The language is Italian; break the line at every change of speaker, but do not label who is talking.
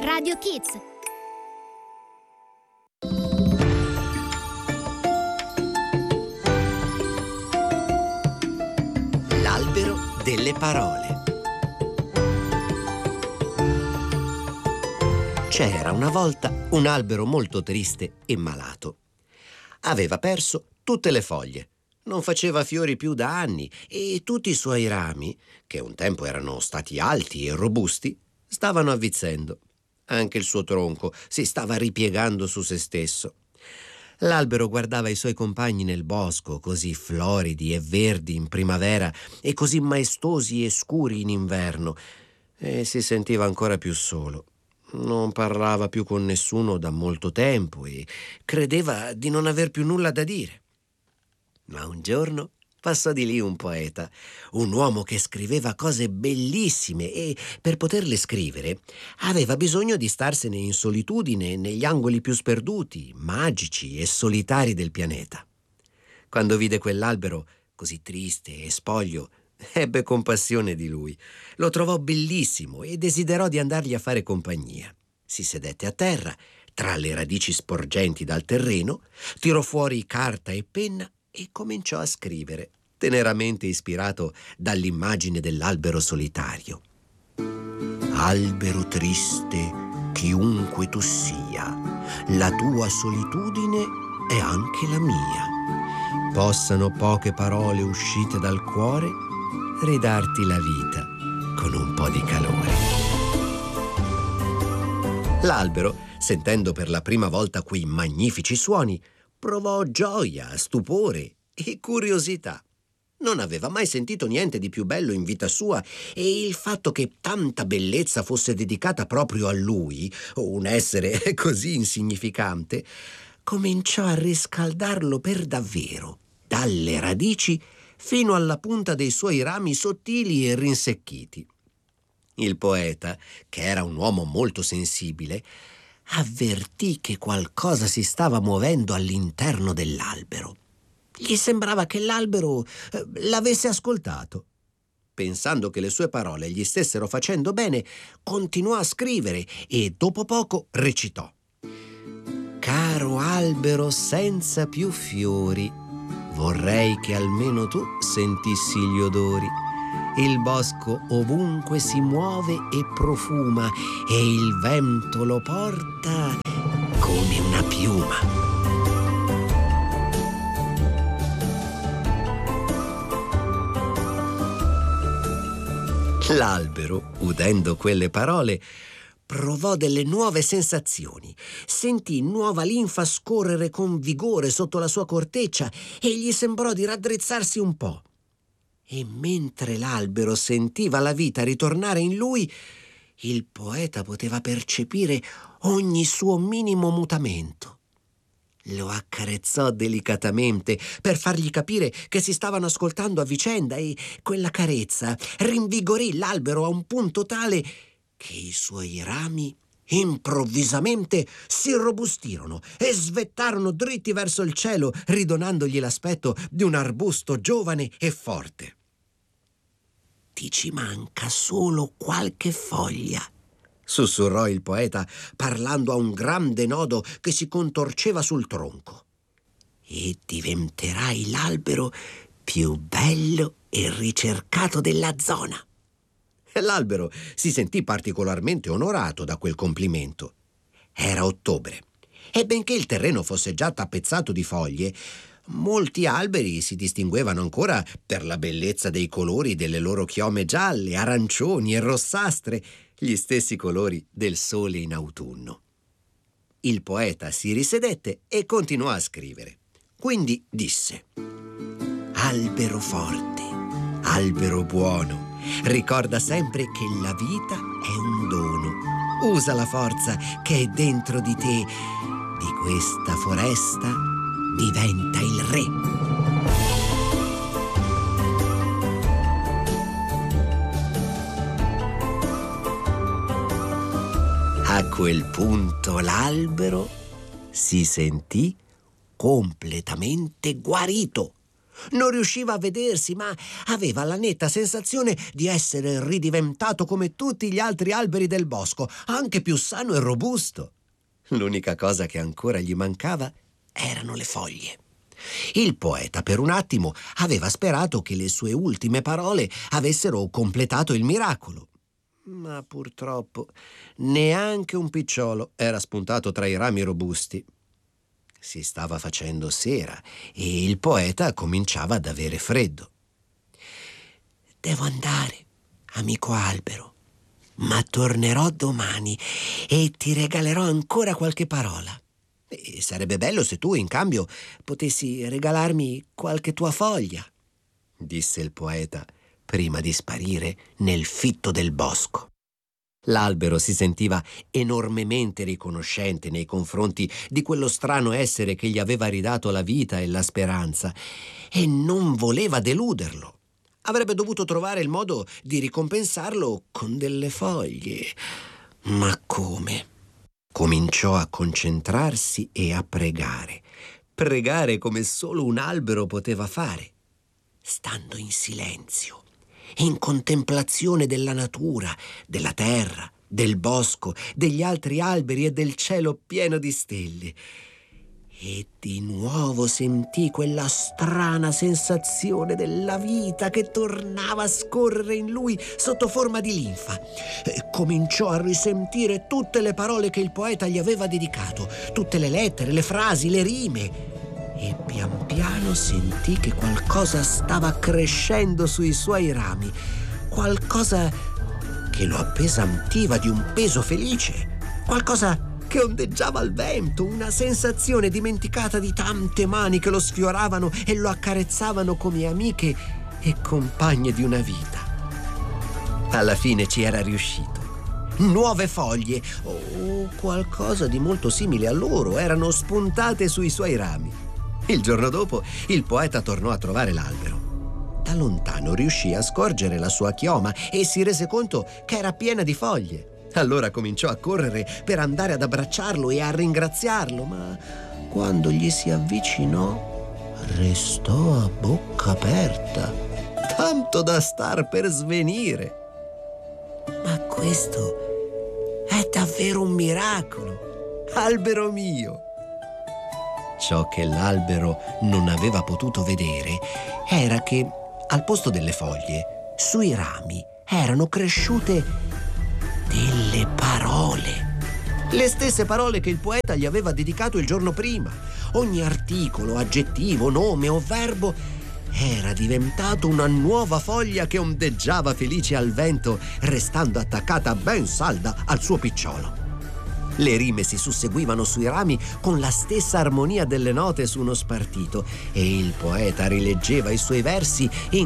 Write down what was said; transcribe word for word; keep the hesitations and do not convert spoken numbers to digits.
Radio Kids.
L'albero delle parole. C'era una volta un albero molto triste e malato. Aveva perso tutte le foglie, non faceva fiori più da anni e tutti i suoi rami, che un tempo erano stati alti e robusti, stavano avvizzendo. Anche il suo tronco si stava ripiegando su se stesso. L'albero guardava i suoi compagni nel bosco, così floridi e verdi in primavera e così maestosi e scuri in inverno, e si sentiva ancora più solo. Non parlava più con nessuno da molto tempo e credeva di non aver più nulla da dire. Ma un giorno passò di lì un poeta, un uomo che scriveva cose bellissime e, per poterle scrivere, aveva bisogno di starsene in solitudine negli angoli più sperduti, magici e solitari del pianeta. Quando vide quell'albero così triste e spoglio, ebbe compassione di lui. Lo trovò bellissimo e desiderò di andargli a fare compagnia. Si sedette a terra, tra le radici sporgenti dal terreno, tirò fuori carta e penna e cominciò a scrivere, teneramente ispirato dall'immagine dell'albero solitario. Albero triste, chiunque tu sia, la tua solitudine è anche la mia. Possano poche parole uscite dal cuore ridarti la vita con un po' di calore. L'albero, sentendo per la prima volta quei magnifici suoni, provò gioia, stupore e curiosità. Non aveva mai sentito niente di più bello in vita sua e il fatto che tanta bellezza fosse dedicata proprio a lui, un essere così insignificante, cominciò a riscaldarlo per davvero, dalle radici fino alla punta dei suoi rami sottili e rinsecchiti. Il poeta, che era un uomo molto sensibile, avvertì che qualcosa si stava muovendo all'interno dell'albero. Gli sembrava che l'albero eh, l'avesse ascoltato. Pensando che le sue parole gli stessero facendo bene, continuò a scrivere e dopo poco recitò: «Caro albero senza più fiori, vorrei che almeno tu sentissi gli odori. Il bosco ovunque si muove e profuma e il vento lo porta come una piuma». L'albero, udendo quelle parole, provò delle nuove sensazioni. Sentì nuova linfa scorrere con vigore sotto la sua corteccia e gli sembrò di raddrizzarsi un po'. E mentre l'albero sentiva la vita ritornare in lui, il poeta poteva percepire ogni suo minimo mutamento. Lo accarezzò delicatamente per fargli capire che si stavano ascoltando a vicenda e quella carezza rinvigorì l'albero a un punto tale che i suoi rami improvvisamente si irrobustirono e svettarono dritti verso il cielo, ridonandogli l'aspetto di un arbusto giovane e forte. «Ti ci manca solo qualche foglia», sussurrò il poeta, parlando a un grande nodo che si contorceva sul tronco, «e diventerai l'albero più bello e ricercato della zona». L'albero si sentì particolarmente onorato da quel complimento. Era ottobre e benché il terreno fosse già tappezzato di foglie, molti alberi si distinguevano ancora per la bellezza dei colori delle loro chiome gialle, arancioni e rossastre, gli stessi colori del sole in autunno. Il poeta si risedette e continuò a scrivere. Quindi disse: «Albero forte, albero buono, ricorda sempre che la vita è un dono. Usa la forza che è dentro di te. Di questa foresta diventa il re». A quel punto l'albero si sentì completamente guarito. Non riusciva a vedersi, ma aveva la netta sensazione di essere ridiventato come tutti gli altri alberi del bosco, anche più sano e robusto. L'unica cosa che ancora gli mancava erano le foglie. Il poeta per un attimo aveva sperato che le sue ultime parole avessero completato il miracolo. Ma purtroppo neanche un picciolo era spuntato tra i rami robusti. Si stava facendo sera e il poeta cominciava ad avere freddo. Devo andare, amico albero, ma tornerò domani e ti regalerò ancora qualche parola. E sarebbe bello se tu, in cambio, potessi regalarmi qualche tua foglia, disse il poeta prima di sparire nel fitto del bosco. L'albero si sentiva enormemente riconoscente nei confronti di quello strano essere che gli aveva ridato la vita e la speranza e non voleva deluderlo. Avrebbe dovuto trovare il modo di ricompensarlo con delle foglie. Ma come? Cominciò a concentrarsi e a pregare. Pregare come solo un albero poteva fare, stando in silenzio, in contemplazione della natura, della terra, del bosco, degli altri alberi e del cielo pieno di stelle. E di nuovo sentì quella strana sensazione della vita che tornava a scorrere in lui sotto forma di linfa. E cominciò a risentire tutte le parole che il poeta gli aveva dedicato, tutte le lettere, le frasi, le rime. E pian piano sentì che qualcosa stava crescendo sui suoi rami, qualcosa che lo appesantiva di un peso felice, qualcosa che ondeggiava al vento, una sensazione dimenticata di tante mani che lo sfioravano e lo accarezzavano come amiche e compagne di una vita. Alla fine ci era riuscito. Nuove foglie, o qualcosa di molto simile a loro, erano spuntate sui suoi rami. Il giorno dopo il poeta tornò a trovare l'albero. Da lontano riuscì a scorgere la sua chioma e si rese conto che era piena di foglie. Allora cominciò a correre per andare ad abbracciarlo e a ringraziarlo, ma quando gli si avvicinò restò a bocca aperta, tanto da star per svenire. Ma questo è davvero un miracolo, albero mio! Ciò che l'albero non aveva potuto vedere era che, al posto delle foglie, sui rami erano cresciute delle parole. Le stesse parole che il poeta gli aveva dedicato il giorno prima. Ogni articolo, aggettivo, nome o verbo era diventato una nuova foglia che ondeggiava felice al vento, restando attaccata ben salda al suo picciolo. Le rime si susseguivano sui rami con la stessa armonia delle note su uno spartito e il poeta rileggeva i suoi versi in